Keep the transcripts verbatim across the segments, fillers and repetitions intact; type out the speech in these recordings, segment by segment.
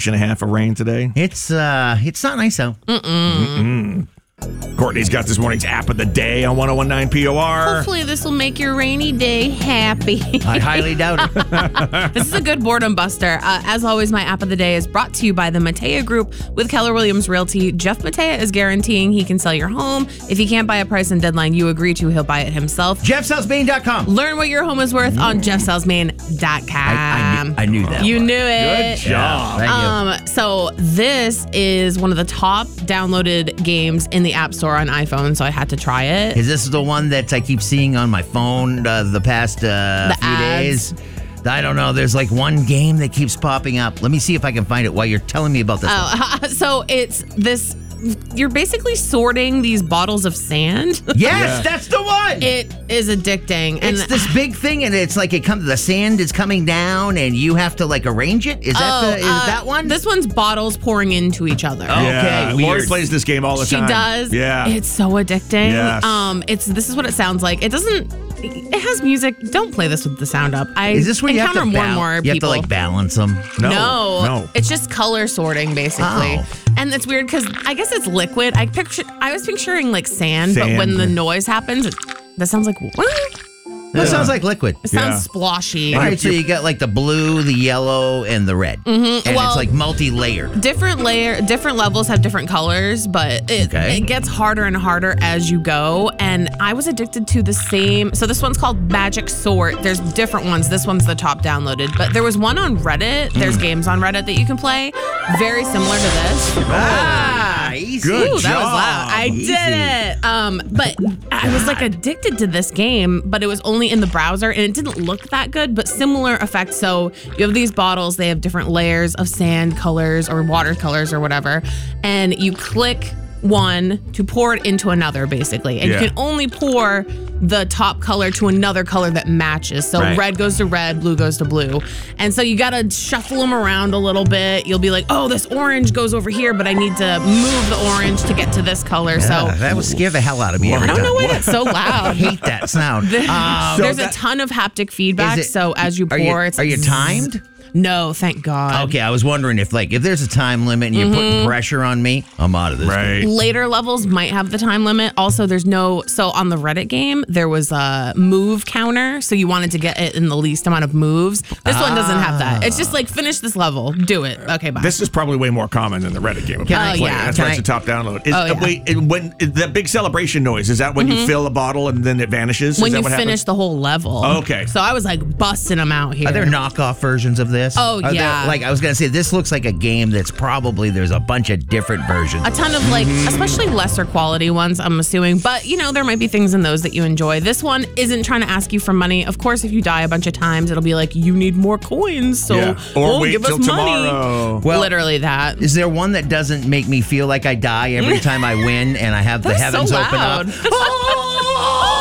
and a half of rain today. It's uh, it's not nice out. Mm-mm. Courtney's got this morning's app of the day on one oh one point nine P O R. Hopefully this will make your rainy day happy. I highly doubt it. This is a good boredom buster. Uh, as always, my app of the day is brought to you by the Matea Group with Keller Williams Realty. Jeff Matea is guaranteeing he can sell your home. If he can't buy a price and deadline you agree to, he'll buy it himself. Jeff Sells Maine dot com. Learn what your home is worth mm. on Jeff Sells Maine dot com. I, I, knew, I knew that. You one. knew it. Good job. Thank um, so this is one of the top downloaded games in the App Store on iPhone, so I had to try it. Is this the one that I keep seeing on my phone uh, the past uh, the few ads. days? I don't know. There's like one game that keeps popping up. Let me see if I can find it while you're telling me about this Oh, one. So it's this... You're basically sorting these bottles of sand. Yes, yeah. That's the one. It is addicting. It's and this big thing, and it's like it comes. The sand is coming down, and you have to like arrange it. Is that oh, the, is uh, that one? This one's bottles pouring into each other. Oh, yeah. Okay, Lori weird. plays this game all the she time. She does. Yeah. It's so addicting. Yes. Um, it's this is what it sounds like. It doesn't. It has music. Don't play this with the sound up. I is this where you have encounter to more bal- and more you people. have to like balance them? No. No, No. It's just color sorting basically. Oh. And it's weird because I guess it's liquid. I picture. I was picturing like sand, Sand. but when the noise happens, it, that sounds like what? That sounds like liquid. It sounds Yeah. sploshy. All right, so you got like the blue, the yellow, and the red, Mm-hmm. and Well, it's like multi-layered. Different layer, different levels have different colors, but it, Okay. it gets harder and harder as you go. And I was addicted to the same. So this one's called Magic Sort. There's different ones. This one's the top downloaded, but there was one on Reddit. There's Mm. games on Reddit that you can play, very similar to this. Ah, easy. Good Ooh, that was job. loud. I Easy. did it. Um, but I was like addicted to this game, but it was only in the browser and it didn't look that good, but similar effects. So you have these bottles, they have different layers of sand colors or watercolors or whatever, and you click one to pour it into another basically. And Yeah. you can only pour the top color to another color that matches. So Right. red goes to red, blue goes to blue. And so you got to shuffle them around a little bit. You'll be like, oh, this orange goes over here, but I need to move the orange to get to this color. Ah, So that would scare the hell out of me. I every don't time. know why that's so I loud. hate that sound. Um, There's that- a ton of haptic feedback. is it- so as you are pour, you, it's are you zzz. timed? No, thank God. Okay, I was wondering if like if there's a time limit and you're putting pressure on me, I'm out of this. Right. Later levels might have the time limit. Also, there's no, so on the Reddit game, there was a move counter. So you wanted to get it in the least amount of moves. This one doesn't have that. It's just like, finish this level, do it. Okay, bye. This is probably way more common than the Reddit game. Can I- apparently. Oh, yeah. That's Can why I- it's a top download. Is, Oh, yeah. uh, wait, it- when the big celebration noise, is that when you fill a bottle and then it vanishes? when is that you what finish happens? the whole level. Okay. So I was like busting them out here. Are there knockoff versions of this? Oh, Are there- yeah. like I was gonna say, this looks like a game that's probably there's a bunch of different versions. A ton of like, especially lesser quality ones, I'm assuming. But, you know, there might be things in those that you enjoy. This one isn't trying to ask you for money. Of course, if you die a bunch of times, it'll be like, you need more coins. So Yeah. Or oh, wait give till us money. tomorrow. Well, Literally that. Is there one that doesn't make me feel like I die every time I win and I have the That's heavens so open up? loud.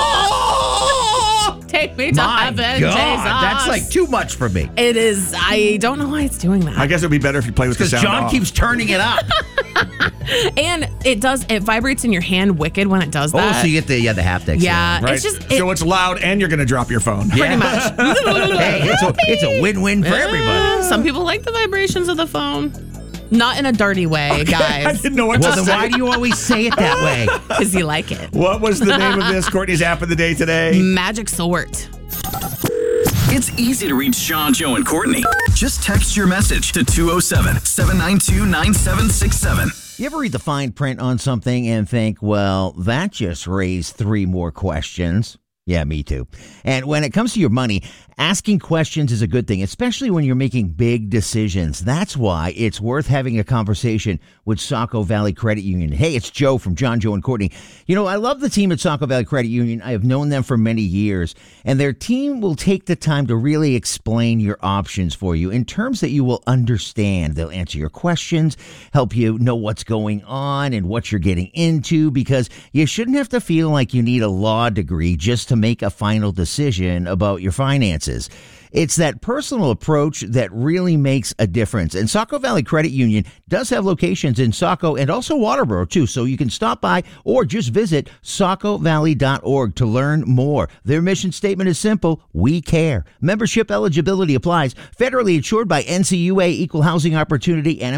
Take me to My heaven, God, Jesus. that's like too much for me. It is. I don't know why it's doing that. I guess it'd be better if you play with the Because sound John off. keeps turning it up. And it does. It vibrates in your hand wicked when it does Oh, that. so you get the yeah the haptics. yeah, Right. it's just it, so it's loud and you're going to drop your phone. pretty much. Hey, it's a it's a win-win for everybody. Some people like the vibrations of the phone. Not in a dirty way, I guys. didn't know what Well, to then say. why do you always say it that way? Because you like it. What was the name of this Courtney's app of the day today? Magic Sort. It's easy to reach Sean, Joe, and Courtney. Just text your message to two oh seven, seven nine two, nine seven six seven. You ever read the fine print on something and think, well, that just raised three more questions? Yeah, me too. And when it comes to your money, asking questions is a good thing, especially when you're making big decisions. That's why it's worth having a conversation with Saco Valley Credit Union. Hey, it's Joe from John, Joe, and Courtney. You know, I love the team at Saco Valley Credit Union. I have known them for many years, and their team will take the time to really explain your options for you in terms that you will understand. They'll answer your questions, help you know what's going on and what you're getting into, because you shouldn't have to feel like you need a law degree just to make a final decision about your finances. It's that personal approach that really makes a difference. And Saco Valley Credit Union does have locations in Saco and also Waterboro, too. So you can stop by or just visit saco valley dot org to learn more. Their mission statement is simple: we care. Membership eligibility applies. Federally insured by N C U A, Equal Housing Opportunity, and